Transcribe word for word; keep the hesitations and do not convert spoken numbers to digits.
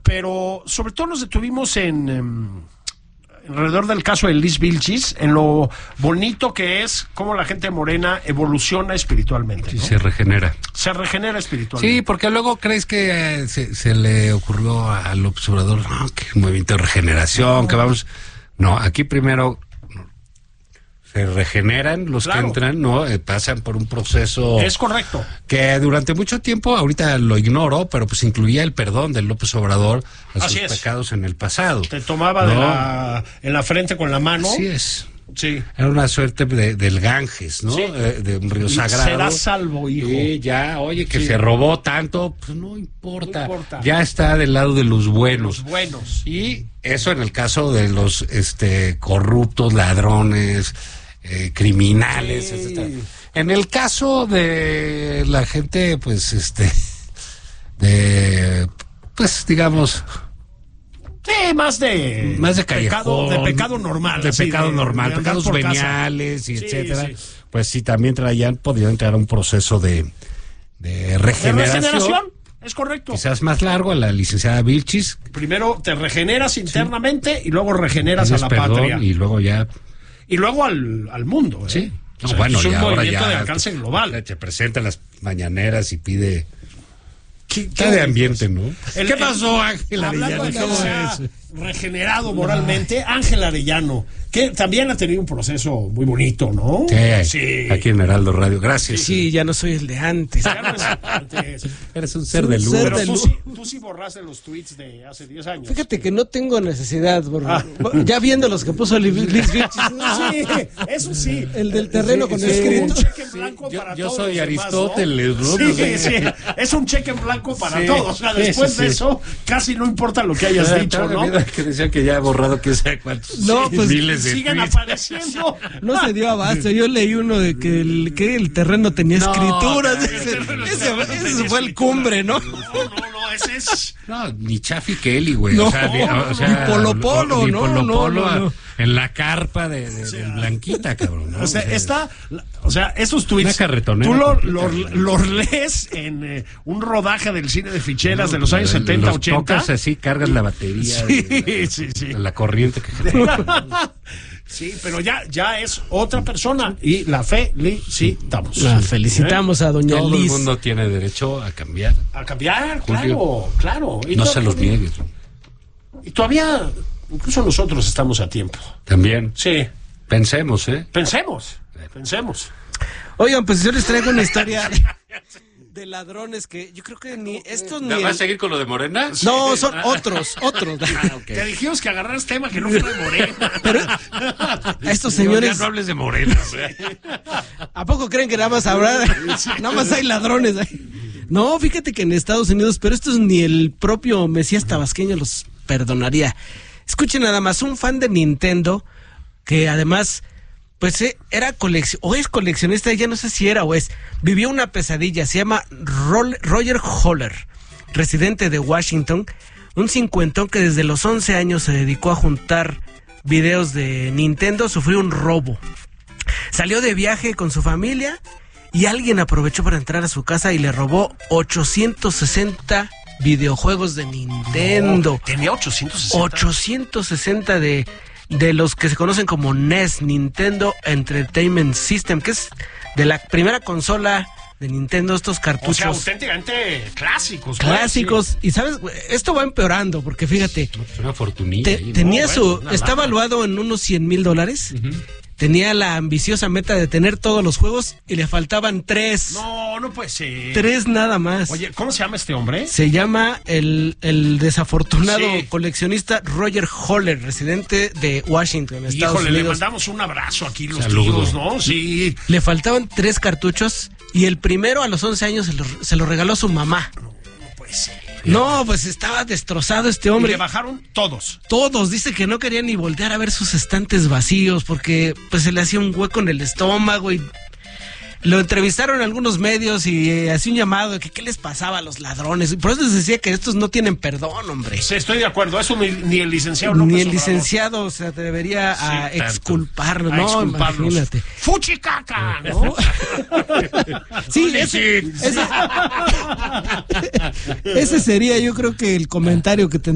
pero sobre todo nos detuvimos en... en alrededor del caso de Liz Vilchis, en lo bonito que es cómo la gente morena evoluciona espiritualmente, ¿no? Sí, se regenera. Se regenera espiritualmente. Sí, porque luego crees que eh, se, se le ocurrió al observador, no, que movimiento de regeneración, no. que vamos... No, aquí primero se regeneran los claro. que entran, ¿no? Eh, pasan por un proceso... Es correcto. Que durante mucho tiempo, ahorita lo ignoro, pero pues incluía el perdón del López Obrador a Así sus es. pecados en el pasado. Te tomaba ¿no? de la, en la frente con la mano. Así es. Sí. Era una suerte de, del Ganges, ¿no? Sí. Eh, de un río sagrado. Será salvo, hijo. Y ya, oye, que sí. se robó tanto, pues no importa. No importa. Ya está del lado de los buenos. Los buenos. Y eso en el caso de los este corruptos, ladrones, eh, criminales, sí. etcétera. En el caso de la gente, pues, este, de, pues, digamos... Sí, más de... Más de pecado, callejón. De pecado normal. De así, pecado de, normal, de pecados veniales y sí, etcétera. Sí. Pues sí, también traían, podrían entrar a un proceso de, de regeneración. ¿De regeneración? Es correcto. Quizás más largo, a la licenciada Vilchis. Primero te regeneras internamente sí. y luego regeneras Pides a la perdón, patria. Y luego ya... Y luego al, al mundo. ¿eh? Sí. No, o sea, bueno, es un ya ahora movimiento ya de alcance global. Te presenta las mañaneras y pide... ¿Qué, Está de ambiente, ¿no? El, ¿Qué pasó, Ángel Arellano? Arellano? ¿Cómo es? Regenerado moralmente, Ángel Arellano, que también ha tenido un proceso muy bonito, ¿no? Sí, sí. Aquí en Heraldo Radio, gracias. Sí, sí, ya no soy el de antes. Ya no es antes. Eres un ser de luz. Pero de tú, luz. Sí, tú sí borraste los tweets de hace diez años. Fíjate que no tengo necesidad, borrar. Ah. Ya viendo los que puso Liz Vilchis. Sí, eso sí. El del terreno sí, con sí, el escrito. Un cheque en blanco sí, para yo, yo todos. soy los Aristóteles, demás, ¿no? ¿no? Sí, sí, es un cheque en blanco para sí, todos. O sea, después sí, de sí. eso, casi no importa lo que hayas Ah, dicho, ¿no? Que decía que ya ha borrado que sea cuántos no, pues, miles de siguen tweets. apareciendo. No se dio abasto. Yo leí uno de que el, que el terreno tenía no, escrituras. No, ese no, ese, no, ese no fue el cumbre, ¿no? No, no, no, ese es... No, ni Chaffy Kelly, güey. No, o sea, ni, o sea, ni Polo Polo, ni no, Polo no, Polo no, no. en la carpa de, de, o sea, de Blanquita, cabrón. ¿no? O sea, o sea, está... O sea, esos tweets... Tú los lo, lo lees en eh, un rodaje del cine de ficheras no, de los años setenta, los ochenta. Tocas así, cargas la batería. Sí, de, de, sí, sí. De la corriente que Sí, pero ya, ya es otra persona y la felicitamos. La felicitamos a doña Todo Liz. Todo el mundo tiene derecho a cambiar. A cambiar, claro, claro. Y no se los niegues. Y todavía, incluso nosotros estamos a tiempo. También. Sí. Pensemos, ¿eh? Pensemos, pensemos. Oigan, pues yo les traigo una historia de ladrones que yo creo que ni estos ni... ¿Vas el... a seguir con lo de Morena? No, son otros, otros. Ah, okay. Te dijimos que agarraras tema que no fuera de Morena. Pero a estos señores... No, ya no hables de Morena. ¿A poco creen que nada más habrá? Nada más hay ladrones ahí. No, fíjate que en Estados Unidos, pero estos ni el propio Mesías Tabasqueño los perdonaría. Escuchen nada más, un fan de Nintendo que además... Pues eh, era colección, o es coleccionista, ya no sé si era o es, vivió una pesadilla, se llama Rol, Roger Holler, residente de Washington, un cincuentón que desde los once años se dedicó a juntar videos de Nintendo, sufrió un robo. Salió de viaje con su familia y alguien aprovechó para entrar a su casa y le robó ochocientos sesenta videojuegos de Nintendo. No, tenía ochocientos sesenta. ochocientos sesenta de... de los que se conocen como N E S, Nintendo Entertainment System, que es de la primera consola de Nintendo, estos cartuchos. O sea, auténticamente clásicos. Clásicos. Sí. Y sabes, esto va empeorando, porque fíjate. Es una fortunilla. Te, ahí, tenía no, su, bueno, está valuado en unos cien mil dólares. Uh-huh. Tenía la ambiciosa meta de tener todos los juegos y le faltaban tres. No, no puede ser. Tres nada más. Oye, ¿cómo se llama este hombre? Se llama el, el desafortunado sí. coleccionista Roger Holler, residente de Washington, Estados Híjole, Unidos. le mandamos un abrazo aquí los Saludos. tíos, ¿no? Sí. Le faltaban tres cartuchos y el primero a los once años se lo, se lo regaló su mamá. No, no puede ser. No, pues estaba destrozado este hombre. Y le bajaron todos. Todos, dice que no quería ni voltear a ver sus estantes vacíos porque pues se le hacía un hueco en el estómago y lo entrevistaron en algunos medios y eh, hacía un llamado de que qué les pasaba a los ladrones. Por eso les decía que estos no tienen perdón, hombre. Sí, estoy de acuerdo. Eso ni, ni el licenciado López Ni el Obrador. licenciado se atrevería sí, a exculparlos. A no, exculparlos. Imagínate. ¡Fuchicaca! ¿No? Sí, ese, ese, ese sería yo creo que el comentario que tendría